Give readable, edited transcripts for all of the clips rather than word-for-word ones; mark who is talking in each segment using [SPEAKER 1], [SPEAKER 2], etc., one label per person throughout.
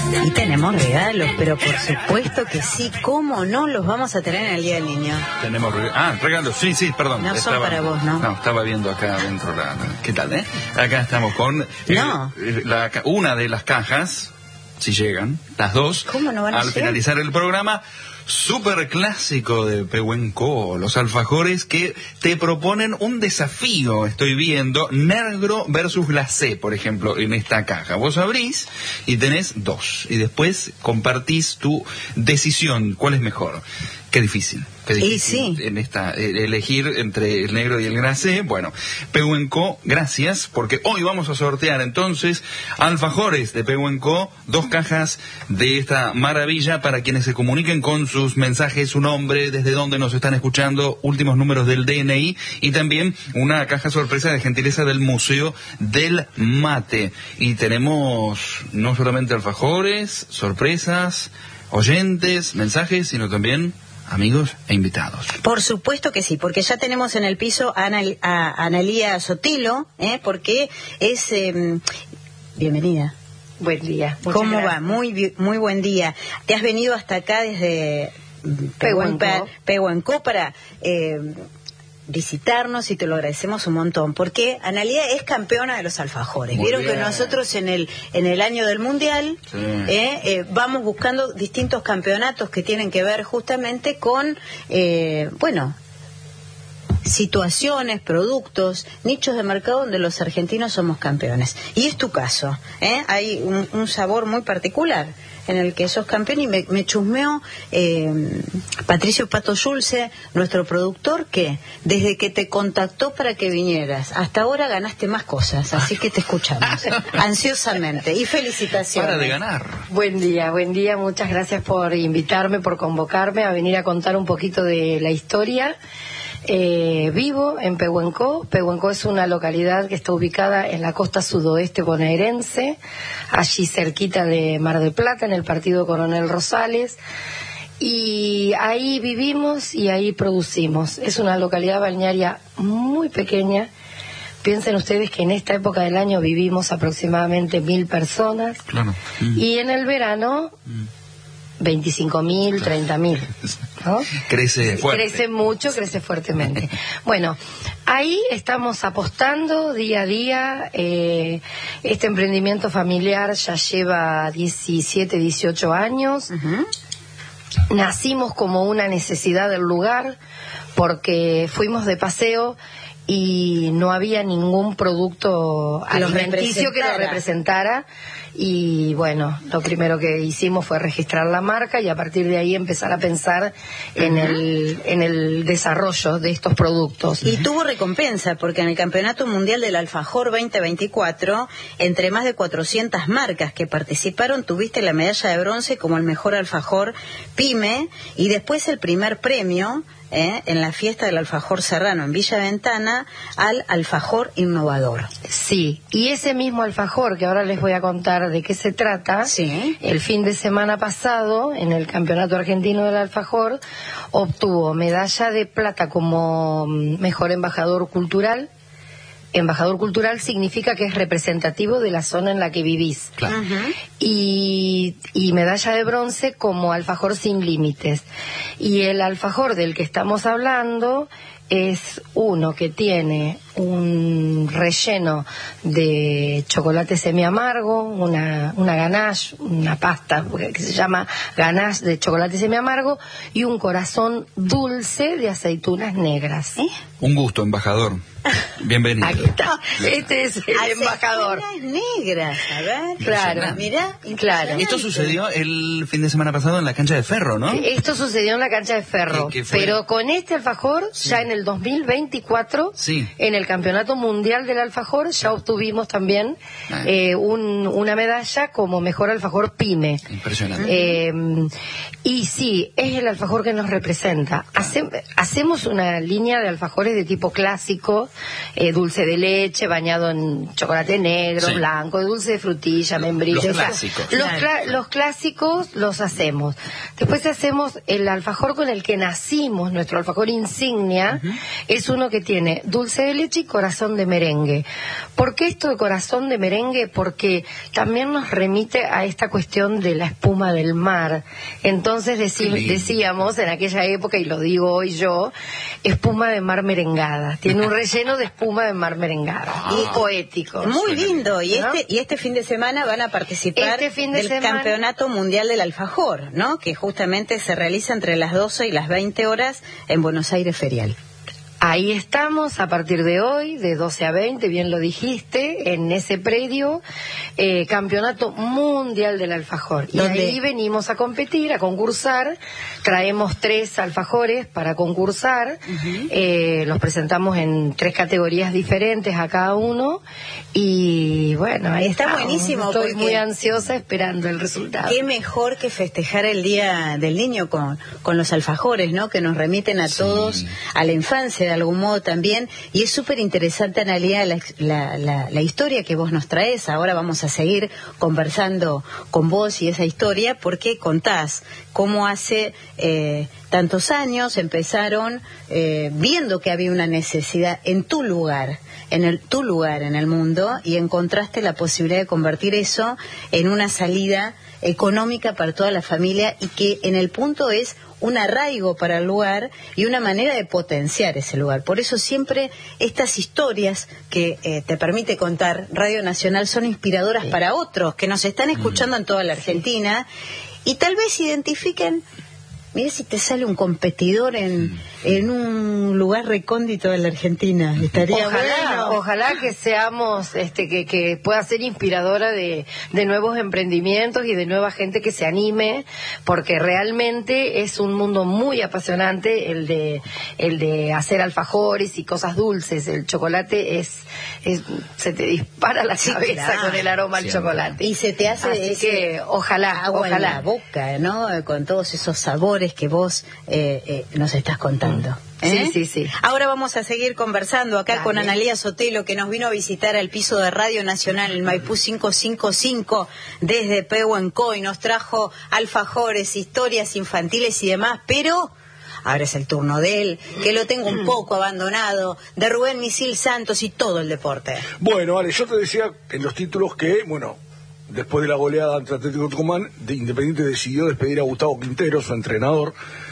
[SPEAKER 1] Y tenemos regalos, pero por supuesto que sí, ¿cómo no los vamos a tener en el Día del Niño?
[SPEAKER 2] Tenemos regalos, sí, perdón.
[SPEAKER 1] No son para vos, ¿no?
[SPEAKER 2] No, estaba viendo acá adentro ¿qué tal, Acá estamos con una de las cajas, si llegan, las dos.
[SPEAKER 1] ¿Cómo no van a
[SPEAKER 2] al
[SPEAKER 1] llegar?
[SPEAKER 2] Finalizar el programa, súper clásico de Pehuenco, los alfajores que te proponen un desafío, estoy viendo, negro versus glacé, por ejemplo, en esta caja. Vos abrís y tenés dos, y después compartís tu decisión, ¿cuál es mejor? Qué difícil.
[SPEAKER 1] Y sí.
[SPEAKER 2] En esta, elegir entre el negro y el glacé. Bueno, Pehuenco, gracias, porque hoy vamos a sortear entonces alfajores de Pehuenco, 2 cajas de esta maravilla para quienes se comuniquen con sus mensajes, su nombre, desde dónde nos están escuchando, últimos números del DNI y también una caja sorpresa de gentileza del Museo del Mate. Y tenemos no solamente alfajores, sorpresas, oyentes, mensajes, sino también amigos e invitados.
[SPEAKER 1] Por supuesto que sí, porque ya tenemos en el piso a Analía Sotilo, porque es... bienvenida.
[SPEAKER 3] Buen día.
[SPEAKER 1] ¿Cómo
[SPEAKER 3] gracias.
[SPEAKER 1] va? Muy buen día. Te has venido hasta acá desde Pehuenco para visitarnos y te lo agradecemos un montón, porque Analía es campeona de los alfajores.
[SPEAKER 2] Muy
[SPEAKER 1] Vieron
[SPEAKER 2] bien.
[SPEAKER 1] que nosotros en el año del Mundial vamos buscando distintos campeonatos que tienen que ver justamente con, situaciones, productos, nichos de mercado donde los argentinos somos campeones. Y es tu caso, hay un sabor muy particular en el que sos campeón y me chusmeó Patricio Pato Schulze, nuestro productor, que desde que te contactó para que vinieras, hasta ahora ganaste más cosas, así que te escuchamos ansiosamente y felicitaciones.
[SPEAKER 2] Para de ganar.
[SPEAKER 3] Buen día, muchas gracias por invitarme, por convocarme a venir a contar un poquito de la historia. Vivo en Pehuenco. Pehuenco es una localidad que está ubicada en la costa sudoeste bonaerense, allí cerquita de Mar del Plata, en el partido Coronel Rosales, y ahí vivimos y ahí producimos. Es una localidad balnearia muy pequeña. Piensen ustedes que en esta época del año vivimos aproximadamente 1.000 personas,
[SPEAKER 2] Claro.
[SPEAKER 3] y en el verano 25.000, 30.000, ¿no?
[SPEAKER 2] Crece fuerte.
[SPEAKER 3] Crece mucho, crece fuertemente. Bueno, ahí estamos apostando día a día. Este emprendimiento familiar ya lleva 17, 18 años. Nacimos como una necesidad del lugar, porque fuimos de paseo y no había ningún producto alimenticio que lo representara. Y bueno, lo primero que hicimos fue registrar la marca y a partir de ahí empezar a pensar en el desarrollo de estos productos.
[SPEAKER 1] Y tuvo recompensa, porque en el Campeonato Mundial del Alfajor 2024, entre más de 400 marcas que participaron, tuviste la medalla de bronce como el mejor alfajor PYME, y después el primer premio en la fiesta del alfajor serrano en Villa Ventana al alfajor innovador.
[SPEAKER 3] Sí, y ese mismo alfajor, que ahora les voy a contar de qué se trata,
[SPEAKER 1] Sí.
[SPEAKER 3] el fin de semana pasado, en el Campeonato Argentino del Alfajor, obtuvo medalla de plata como mejor embajador cultural. Embajador cultural significa que es representativo de la zona en la que vivís.
[SPEAKER 2] Claro.
[SPEAKER 3] Y medalla de bronce como alfajor sin límites. Y el alfajor del que estamos hablando es uno que tiene un relleno de chocolate semiamargo, una ganache, una pasta que se llama ganache de chocolate semiamargo, y un corazón dulce de aceitunas negras.
[SPEAKER 2] Un gusto, embajador. Bienvenido.
[SPEAKER 3] Aquí está. Este es el embajador.
[SPEAKER 1] Aceitunas negras, a ver.
[SPEAKER 3] Claro.
[SPEAKER 1] Mirá,
[SPEAKER 3] Claro.
[SPEAKER 2] Esto sucedió el fin de semana pasado en la cancha de Ferro, ¿no?
[SPEAKER 3] Esto sucedió en la cancha de Ferro,
[SPEAKER 2] ¿Qué fue?
[SPEAKER 3] pero con este alfajor, ya en el 2024,
[SPEAKER 2] Sí.
[SPEAKER 3] en el Campeonato Mundial del Alfajor, ya obtuvimos también una medalla como mejor alfajor PYME.
[SPEAKER 2] Impresionante.
[SPEAKER 3] Y sí, es el alfajor que nos representa. Hacemos una línea de alfajores de tipo clásico, dulce de leche, bañado en chocolate negro,
[SPEAKER 2] Sí.
[SPEAKER 3] blanco, dulce de frutilla, membrillo.
[SPEAKER 2] Los
[SPEAKER 3] o sea,
[SPEAKER 2] clásicos.
[SPEAKER 3] los clásicos los hacemos. Después hacemos el alfajor con el que nacimos, nuestro alfajor insignia, es uno que tiene dulce de leche mariachi corazón de merengue. ¿Por qué esto de corazón de merengue? Porque también nos remite a esta cuestión de la espuma del mar. Entonces decíamos en aquella época, y lo digo hoy yo, espuma de mar merengada. Tiene un relleno de espuma de mar merengada. Y poético.
[SPEAKER 1] Muy lindo. Y, ¿no? este fin de semana van a participar del Campeonato Mundial del Alfajor, ¿no? Que justamente se realiza entre las 12 y las 20 horas en Buenos Aires Ferial.
[SPEAKER 3] Ahí estamos a partir de hoy, de 12 a 20, bien lo dijiste, en ese predio, Campeonato Mundial del Alfajor. Y ahí venimos a competir, a concursar, traemos 3 alfajores para concursar, los presentamos en 3 categorías diferentes a cada uno, y bueno, ahí está buenísimo. Estoy muy ansiosa esperando el resultado.
[SPEAKER 1] Qué mejor que festejar el Día del Niño con los alfajores, ¿no? Que nos remiten a todos a la infancia de algún modo también, y es súper interesante, Analía, la historia que vos nos traes. Ahora vamos a seguir conversando con vos y esa historia, porque contás cómo hace tantos años empezaron viendo que había una necesidad en tu lugar, tu lugar en el mundo, y encontraste la posibilidad de convertir eso en una salida económica para toda la familia, y que en el punto es un arraigo para el lugar y una manera de potenciar ese lugar. Por eso siempre estas historias que te permite contar Radio Nacional son inspiradoras para otros que nos están escuchando en toda la Argentina, y tal vez identifiquen, mira si te sale un competidor en un lugar recóndito de la Argentina. Estaría
[SPEAKER 3] ojalá que seamos, que pueda ser inspiradora de nuevos emprendimientos y de nueva gente que se anime, porque realmente es un mundo muy apasionante el de hacer alfajores y cosas dulces. El chocolate se te dispara la cabeza con el aroma al chocolate.
[SPEAKER 1] Y se te hace
[SPEAKER 3] así que ojalá
[SPEAKER 1] en la boca, ¿no? Con todos esos sabores que vos nos estás contando.
[SPEAKER 3] Sí.
[SPEAKER 1] Ahora vamos a seguir conversando acá con Analía Sotelo, que nos vino a visitar al piso de Radio Nacional en Maipú 555 desde Pehuenco, y nos trajo alfajores, historias infantiles y demás, pero ahora es el turno de él, que lo tengo un poco abandonado, de Rubén Misil Santos y todo el deporte.
[SPEAKER 4] Bueno, Ale, yo te decía en los títulos que, después de la goleada ante Atlético Tucumán, Independiente decidió despedir a Gustavo Quintero, su entrenador,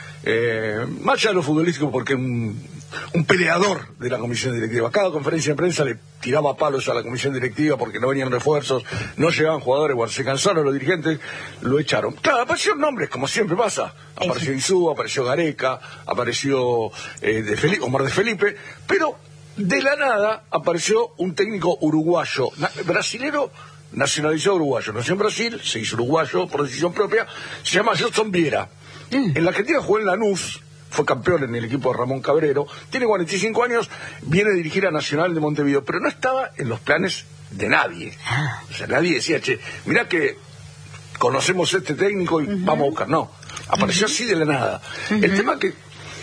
[SPEAKER 4] más allá de lo futbolístico, porque un peleador de la comisión directiva. Cada conferencia de prensa le tiraba palos a la comisión directiva porque no venían refuerzos, no llegaban jugadores. Bueno, se cansaron los dirigentes, lo echaron. Claro, aparecieron nombres, como siempre pasa. Apareció Insúa, apareció Gareca, apareció Omar de Felipe, pero de la nada apareció un técnico uruguayo, brasilero, nacionalizado uruguayo. Nació en Brasil, se hizo uruguayo por decisión propia, se llama Gerson Viera. En la Argentina jugó en Lanús, fue campeón en el equipo de Ramón Cabrero, tiene 45 años, viene a dirigir a Nacional de Montevideo, pero no estaba en los planes de nadie. O sea, nadie decía, mirá que conocemos este técnico y vamos a buscar. No, apareció así de la nada. El tema que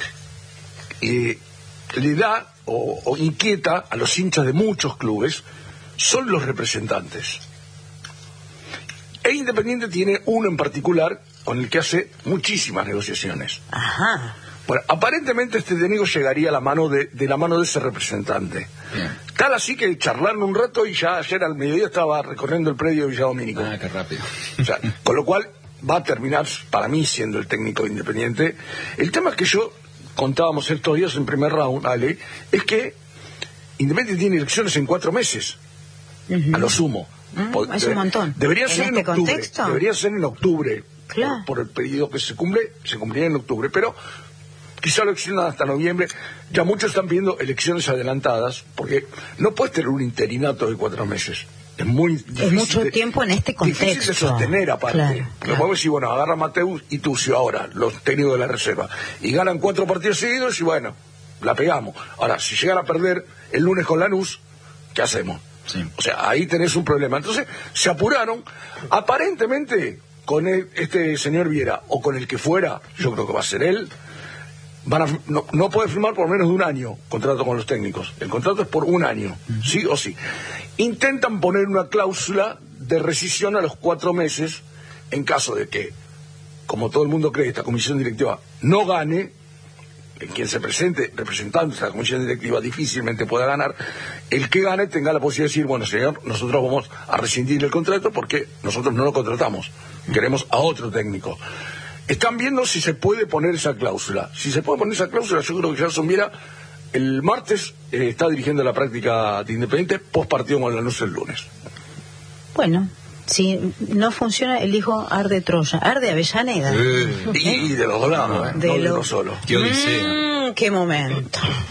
[SPEAKER 4] le da o inquieta a los hinchas de muchos clubes son los representantes. E Independiente tiene uno en particular con el que hace muchísimas negociaciones. Bueno, aparentemente este técnico llegaría a la mano de la mano de ese representante. Tal así que charlaron un rato y ya ayer al mediodía estaba recorriendo el predio de Villa Domínico.
[SPEAKER 2] Qué rápido.
[SPEAKER 4] O sea, con lo cual va a terminar para mí siendo el técnico de Independiente. El tema es que yo contábamos estos días en primer round, Ale, es que Independiente tiene elecciones en 4 meses, a lo sumo.
[SPEAKER 1] Es un montón.
[SPEAKER 4] Debería ser en octubre.
[SPEAKER 1] Contexto?
[SPEAKER 4] Debería ser en octubre.
[SPEAKER 1] Claro.
[SPEAKER 4] Por el periodo que se cumpliría en octubre, pero quizá lo extiendan hasta noviembre. Ya muchos están pidiendo elecciones adelantadas, porque no puedes tener un interinato de 4 meses. Es muy difícil.
[SPEAKER 1] Es mucho tiempo en este contexto.
[SPEAKER 4] Difícil de sostener, aparte. Pero podemos decir, agarra Mateus y Tucio ahora, los técnicos de la reserva, y ganan 4 partidos seguidos y la pegamos. Ahora, si llegan a perder el lunes con Lanús, ¿qué hacemos?
[SPEAKER 2] Sí. O
[SPEAKER 4] sea, ahí tenés un problema. Entonces, se apuraron, aparentemente con este señor Viera o con el que fuera, yo creo que va a ser él, no puede firmar por menos de 1 año contrato con los técnicos. El contrato es por 1 año, sí o sí. Intentan poner una cláusula de rescisión a los 4 meses en caso de que, como todo el mundo cree, esta comisión directiva no gane en quien se presente representando esa comisión directiva difícilmente pueda ganar, el que gane tenga la posibilidad de decir, bueno, señor, nosotros vamos a rescindir el contrato porque nosotros no lo contratamos, queremos a otro técnico. Están viendo si se puede poner esa cláusula. Si se puede poner esa cláusula, yo creo que Gerson Viera el martes está dirigiendo la práctica de Independiente, post partido con Lanús el lunes.
[SPEAKER 1] Bueno, si no funciona, el hijo arde Troya, arde Avellaneda.
[SPEAKER 4] Y de los dos lados, no de uno solo.
[SPEAKER 2] Qué odisea.
[SPEAKER 1] Qué momento.